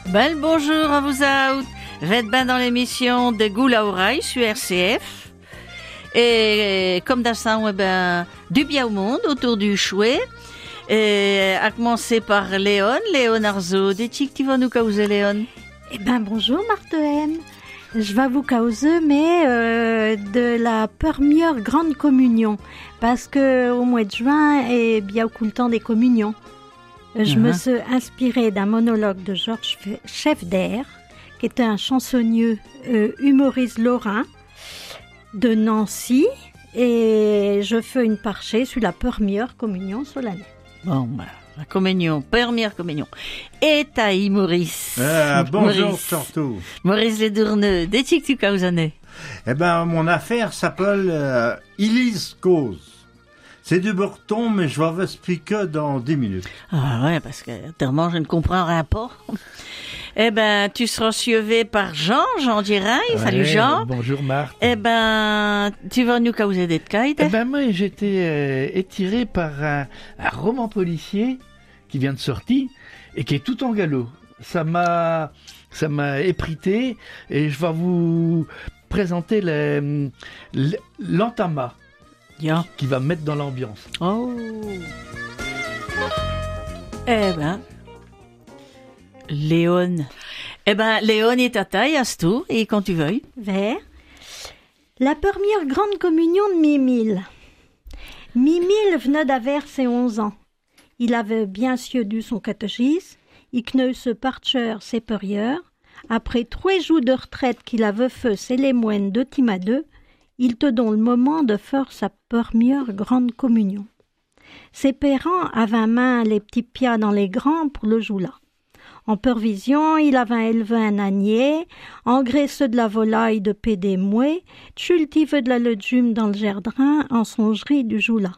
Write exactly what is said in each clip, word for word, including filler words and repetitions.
Bel bonjour à vous autres. Vous êtes bien dans l'émission de Goula Oreille sur R C F. Et comme d'habitude, eh ben, du bien au monde autour du chouet. Et à commencer par Léon, Léon Arzo. Des chics, tu vas nous causer, Léon? Eh ben, bonjour, Marthe M. Je vais vous causer, mais euh, de la première grande communion. Parce que au mois de juin, est bien au le temps des communions. Je uh-huh. me suis inspirée d'un monologue de Georges Chefder, qui était un chansonnier euh, humoriste lorrain de Nancy, et je fais une parchée sur la première communion solennelle. Bon, bah, la communion, première communion. Et taï, Maurice. Euh, bonjour, surtout. Maurice Ledourneux, des chics tu causanes? Eh ben, mon affaire s'appelle euh, Elise Cause. C'est du breton, mais je vais vous expliquer dans dix minutes. Ah ouais, parce que tellement je ne comprends rien pas. Eh ben, tu seras suivi par Jean, Jean Dirail. Ouais, salut Jean. Bonjour Marthe. Eh ben, tu vas nous causer des cailles. Eh ben, moi, j'étais euh, étiré par un, un roman policier qui vient de sortir et qui est tout en galop. Ça m'a, ça m'a éprité et je vais vous présenter le, le, l'entama. Yeah. Qui va me mettre dans l'ambiance. Oh. Eh ben, Léon. Eh ben, Léon est à taille, à tout, et quand tu veuilles. Vers la première grande communion de Mimile. Mimile venait d'avoir ses onze ans. Il avait bien sieudu son catéchisme, il kneu se parcher ses périeurs. Après trois jours de retraite qu'il avait fait, c'est les moines de Timadeux, il te donne le moment de faire sa première grande communion. Ses parents avaient main les petits pieds dans les grands pour le jour-là. En pervision, il avait élevé un agnier, engraissé de la volaille de pédémoué, cultivé de la légume dans le jardin en songerie du jour-là.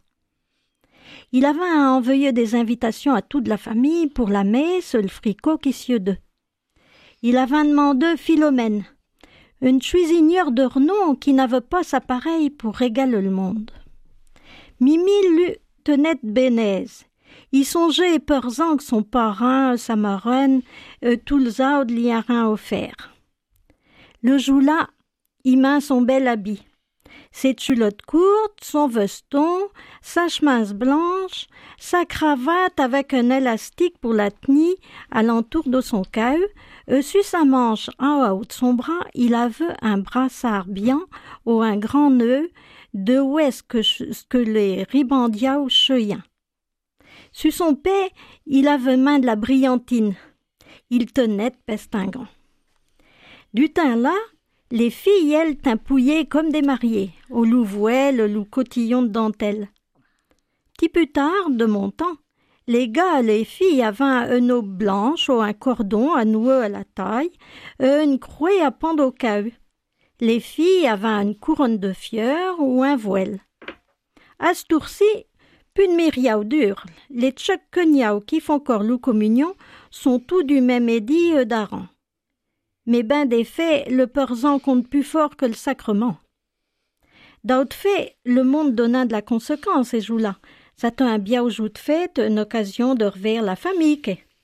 Il avait envoyé des invitations à toute la famille pour la messe, le fricot qui s'y d'eux. Il avait demandé Philomène, une cuisinière de renom qui n'avait pas sa pareille pour régaler le monde. Mimi lui tenait bénaise. Il songeait épeurant que son parrain, sa marraine, euh, tout le zao de l'y a rien offert. Le jour-là, il met son bel habit. Ses culottes courtes, son veston, sa chemise blanche, sa cravate avec un élastique pour la tenir à l'entour de son cahut. Euh, sur sa manche, en haut de son bras, il avait un brassard bien ou un grand nœud, de où est-ce que, que les ribandiaux cheyen. Sur son paix, il avait main de la brillantine. Il tenait pestingant. Du temps là, les filles, elles, t'impouillaient comme des mariées, au louvouet, le loup cotillon de dentelle. Petit plus tard, de mon temps, les gars et les filles avaient un aube blanche ou un cordon à nouer à la taille, une croix à pendre au cahut. Les filles avaient une couronne de fleurs ou un voile. À ce tour-ci, plus de mériaou dur. Les tchèques-cognaou qui font encore loup communion sont tous du même édit d'aran. Mais ben des faits, le peurzan compte plus fort que le sacrement. D'autres faits, le monde donna de la conséquence ces jours-là. Ça t'a un bien au jour de fête, une occasion de revoir la famille.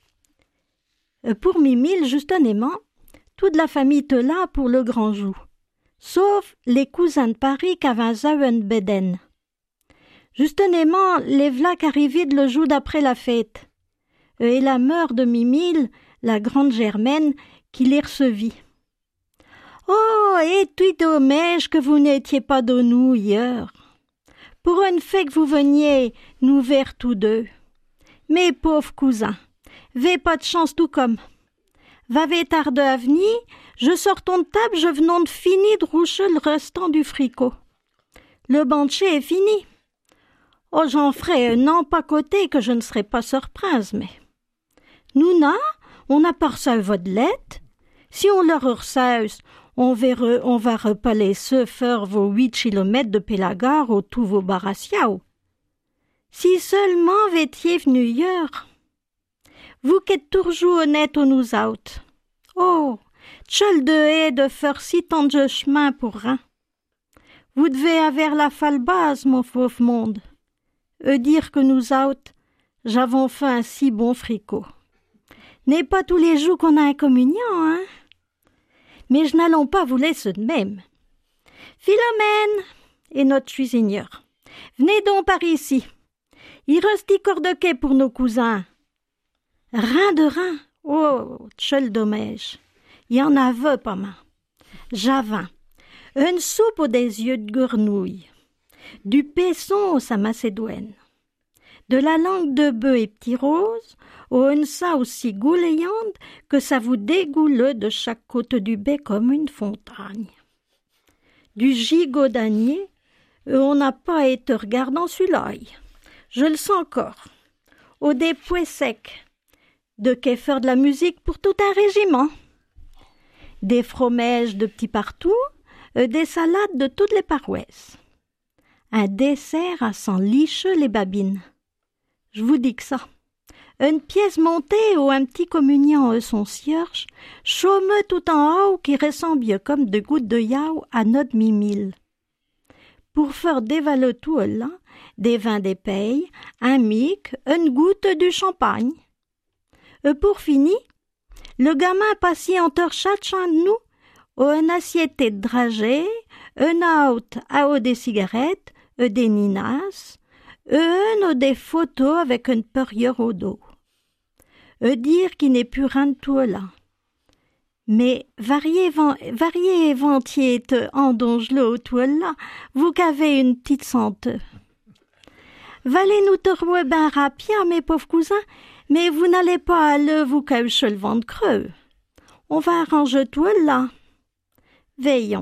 Pour Mimile, justement, toute la famille te là pour le grand jour. Sauf les cousins de Paris qu'avaient un beden. Justement, les vlacs arrivaient le jour d'après la fête. Et la mère de Mimile, la grande Germaine, qui les recevit. Oh, et tout dommage que vous n'étiez pas de nous hier. Pour une fait que vous veniez nous vers tous deux. Mes pauvres cousins, v'ez pas de chance tout comme. V'avez tardé à venir, je sortons de table, je venons de finir de roucher le restant du fricot. Le banché est fini. Oh, j'en ferai un an pas côté que je ne serai pas surprise, mais. Nous, n'a, on a pas reçu votre lettre. Si on leur reçoit, on, verra, on va pas laisser faire vos huit kilomètres de Pélagar au tous vos barassiaos. Si seulement vétiez venu hier. Vous qui êtes toujours honnête au nous out. Oh, tchol de haie de faire si tant de chemin pour rien. Vous devez avoir la falbase, mon pauvre monde. Eux dire que nous out, j'avons fait un si bon fricot. N'est pas tous les jours qu'on a un communion, hein? Mais je n'allons pas vous laisser de même. Philomène et notre cuisinière, venez donc par ici. Il reste dix corps de quai pour nos cousins. Rein de rein, oh, tchel dommage. Il y en avait pas mal. Javin, une soupe aux des yeux de grenouille, du pesson au sa macédoine, de la langue de bœuf et petits roses, ou une ça aussi goulayante que ça vous dégoule de chaque côté du bec comme une fontaine. Du gigot d'agnier, on n'a pas été regardant sur l'œil. Je le sens encore. Au des pois secs, de quai faire de la musique pour tout un régiment. Des fromages de petits partout, des salades de toutes les paroisses. Un dessert à s'en licher les babines. Je vous dis que ça. Une pièce montée ou un petit communion à son cierge, chômeux tout en haut qui ressemble comme de gouttes de yao à notre mimile. Pour faire dévaler tout là, des vins d'épaille, un mic, une goutte du champagne. Et pour finir, le gamin passait entre chacun de nous, ou une assiette de dragée, un autre à eau des cigarettes, et des ninas, un ou des photos avec une période au dos. E dire qu'il n'est plus rien de tout là. Mais variez variez ventier en dongelot tout là, vous qu'avez une petite santé. Valez nous te rouer ben rapia, mes pauvres cousins, mais vous n'allez pas aller vous cacher le ventre creux. On va arranger tout là. Veillons.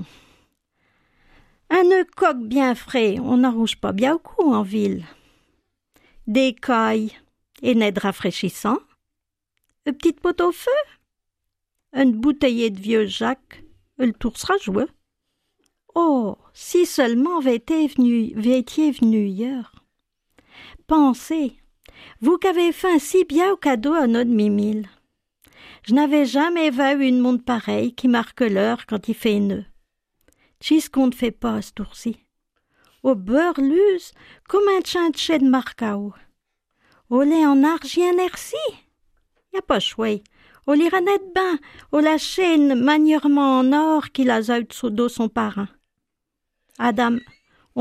Un coq bien frais, on n'arrange pas bien au cou en ville. Des cailles et n'aide rafraîchissant. Un petit pot au feu. Une bouteille de vieux Jacques, le tour sera joué. Oh, si seulement vétiez venu, vétiez venu hier. Pensez, vous qu'avez fait un si bien au cadeau à notre Mimile. Je n'avais jamais vu une montre pareille qui marque l'heure quand il fait nœud. Qu'est-ce qu'on ne fait pas à ce tour-ci? Au beurre luse, comme un chinché de marcao. Au lait en argent merci. Y a pas chouette. Au liranet de bain, au la chaîne manièrement en or qu'il a eu sous dos son parrain. Adam,